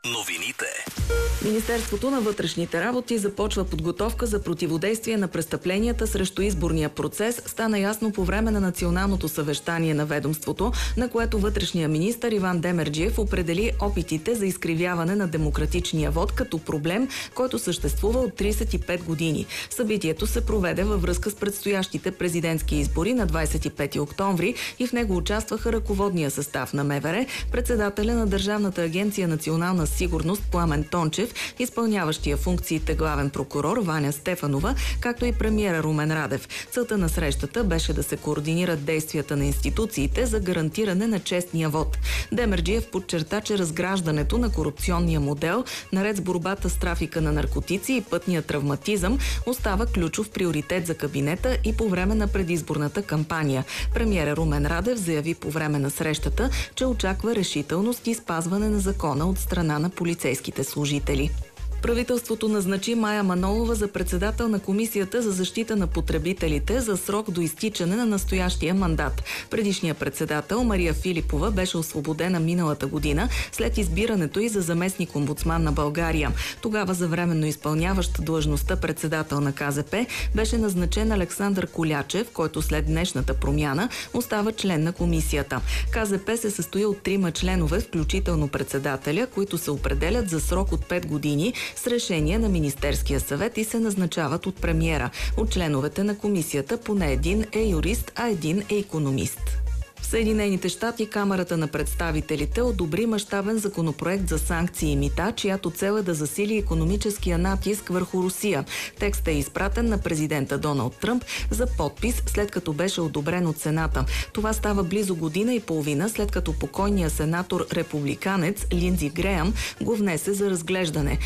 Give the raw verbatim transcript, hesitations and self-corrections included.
Новините. Министерството на вътрешните работи започва подготовка за противодействие на престъпленията срещу изборния процес. Стана ясно по време на националното съвещание на ведомството, на което вътрешния министър Иван Демерджиев определи опитите за изкривяване на демократичния вод като проблем, който съществува от тридесет и пет години. Събитието се проведе във връзка с предстоящите президентски избори на двадесет и пети октомври и в него участваха ръководния състав на МВР, председателя на Държавната агенция национална сигурност Пламен Тончев, изпълняващия функциите главен прокурор Ваня Стефанова, както и премиера Румен Радев. Целта на срещата беше да се координират действията на институциите за гарантиране на честния вод. Демерджиев подчерта, че разграждането на корупционния модел, наред с борбата с трафика на наркотици и пътния травматизъм, остава ключов приоритет за кабинета и по време на предизборната кампания. Премиера Румен Радев заяви по време на срещата, че очаква решителност и спазване на закона от страна на полицейските служители. Правителството назначи Мая Манолова за председател на Комисията за защита на потребителите за срок до изтичане на настоящия мандат. Предишният председател Мария Филипова беше освободена миналата година след избирането й за заместник-омбудсман на България. Тогава за временно изпълняващ длъжността председател на Ка Зе Пе беше назначен Александър Колячев, който след днешната промяна остава член на комисията. Ка Зе Пе се състои от трима членове, включително председателя, които се определят за срок от пет години с решение на Министерския съвет и се назначават от премиера. От членовете на комисията поне един е юрист, а един е икономист. В Съединените щати Камарата на представителите одобри мащабен законопроект за санкции и мита, чиято цел е да засили икономическия натиск върху Русия. Текстът е изпратен на президента Доналд Тръмп за подпис, след като беше одобрен от Сената. Това става близо година и половина, след като покойният сенатор републиканец Линдзи Греъм го внесе за разглеждане.